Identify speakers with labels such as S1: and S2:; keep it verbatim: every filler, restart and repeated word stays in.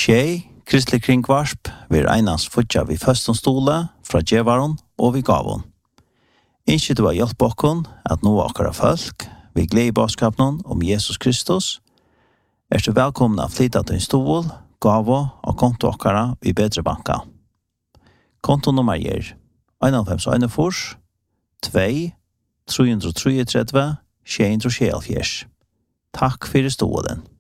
S1: Tjej, kristelig kringvarsp, vi einans futja vi føston stola, fra djevaron og vi gavon. Innskje du har hjelp okkon at nå akkara folk, vi gled i baskapnon om Jesus Kristus, er du velkommen å flytta til en stol, gavo og konto akkara i bedre banka. Kontonummer er einogfems einogfors, två, tre tre tre, tjue tre, tjue Takk for stolen.